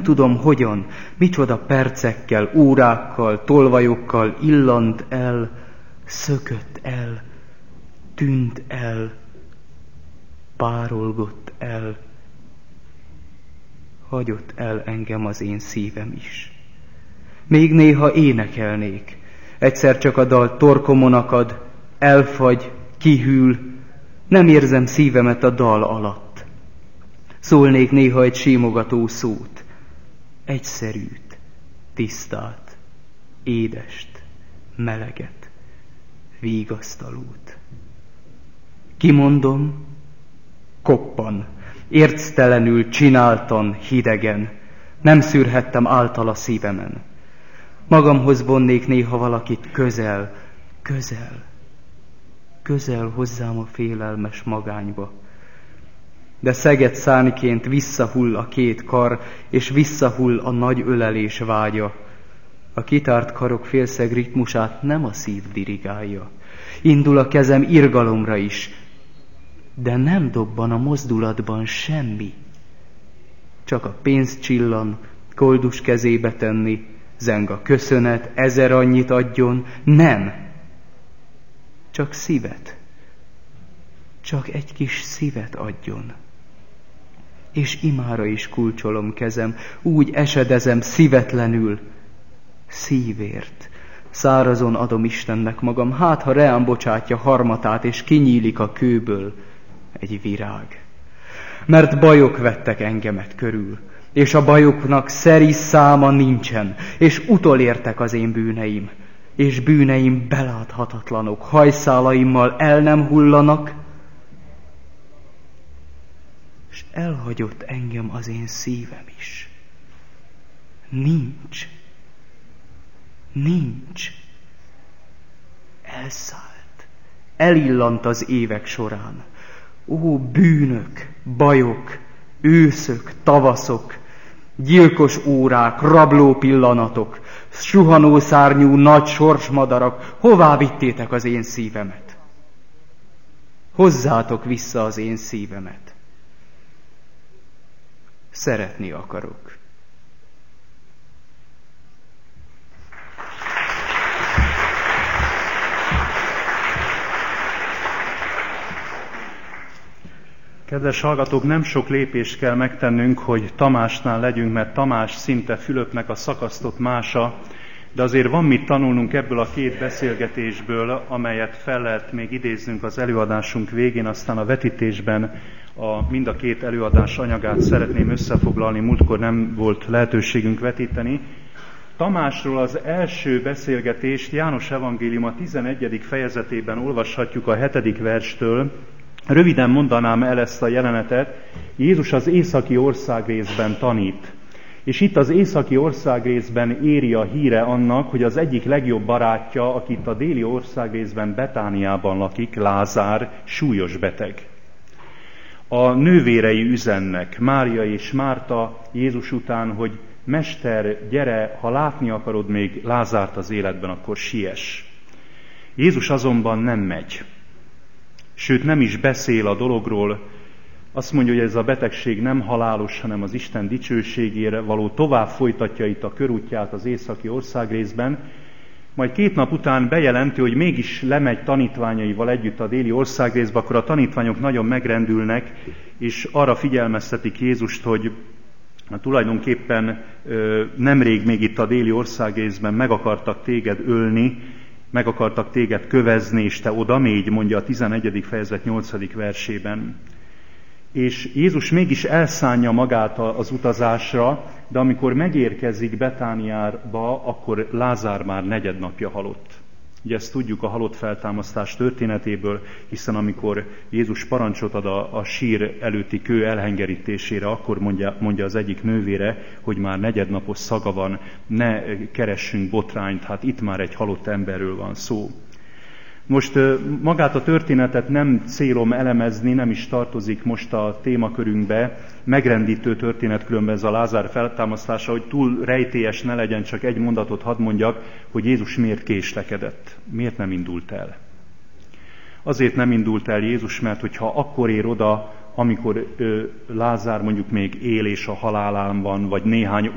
tudom hogyan, micsoda percekkel, órákkal, tolvajokkal illant el, szökött el, tűnt el, párolgott el, hagyott el engem az én szívem is. Még néha énekelnék, egyszer csak a dal torkomon akad, elfagy, kihűl, nem érzem szívemet a dal alatt. Szólnék néha egy simogató szót, egyszerűt, tisztát, édest, meleget, vigasztalót. Kimondom, koppan, érctelenül, csináltan, hidegen, nem szűrhettem által a szívemen. Magamhoz vonnék néha valakit közel, közel hozzám a félelmes magányba. De szeged szárnyként visszahull a két kar, és visszahull a nagy ölelés vágya. A kitárt karok félszeg ritmusát nem a szív dirigálja. Indul a kezem irgalomra is, de nem dobban a mozdulatban semmi. Csak a pénz csillan, koldus kezébe tenni, zeng a köszönet, 1000 annyit adjon, nem. Csak szívet, csak egy kis szívet adjon. És imára is kulcsolom kezem, úgy esedezem szívetlenül, szívért. Szárazon adom Istennek magam, hát ha reám bocsátja harmatát, és kinyílik a kőből egy virág. Mert bajok vettek engemet körül, és a bajoknak szeri száma nincsen, és utolértek az én bűneim, és bűneim beláthatatlanok, hajszálaimmal el nem hullanak, és elhagyott engem az én szívem is. Nincs. Elszállt, elillant az évek során. Ó, bűnök, bajok, őszök, tavaszok, gyilkos órák, rabló pillanatok, suhanó szárnyú nagy sorsmadarak, hová vittétek az én szívemet? Hozzátok vissza az én szívemet. Szeretni akarok. Kedves hallgatók, nem sok lépést kell megtennünk, hogy Tamásnál legyünk, mert Tamás szinte Fülöpnek a szakasztott mása, de azért van mit tanulnunk ebből a két beszélgetésből, amelyet fel lehet még idéznünk az előadásunk végén, aztán a vetítésben mind a két előadás anyagát szeretném összefoglalni, múltkor nem volt lehetőségünk vetíteni. Tamásról az első beszélgetést János evangélium a 11. fejezetében olvashatjuk a 7. verstől. Röviden mondanám el ezt a jelenetet. Jézus az északi országrészben tanít. És itt az északi országrészben éri a híre annak, hogy az egyik legjobb barátja, aki itt a déli országrészben Betániában lakik, Lázár, súlyos beteg. A nővérei üzennek, Mária és Márta Jézus után, hogy Mester, gyere, ha látni akarod még Lázárt az életben, akkor siess. Jézus azonban nem megy. Sőt, nem is beszél a dologról. Azt mondja, hogy ez a betegség nem halálos, hanem az Isten dicsőségére való, tovább folytatja itt a körútját az északi országrészben. Majd 2 nap után bejelenti, hogy mégis lemegy tanítványaival együtt a déli országrészbe, akkor a tanítványok nagyon megrendülnek, és arra figyelmeztetik Jézust, hogy tulajdonképpen nemrég még itt a déli országrészben meg akartak téged ölni, meg akartak téged kövezni, és te oda mégy, mondja a 11. fejezet 8. versében. És Jézus mégis elszánja magát az utazásra, de amikor megérkezik Betániába, akkor Lázár már 4. napja halott. Ugye ezt tudjuk a halott feltámasztás történetéből, hiszen amikor Jézus parancsot ad a sír előtti kő elhengerítésére, akkor mondja az egyik nővére, hogy már 4. napos szaga van, ne keressünk botrányt, hát itt már egy halott emberről van szó. Most magát a történetet nem célom elemezni, nem is tartozik most a témakörünkbe. Megrendítő történet különben ez a Lázár feltámasztása, hogy túl rejtélyes ne legyen, csak egy mondatot hadd mondjak, hogy Jézus miért késlekedett, miért nem indult el. Azért nem indult el Jézus, mert hogyha akkor ér oda, amikor Lázár mondjuk még él és a halálán van, vagy néhány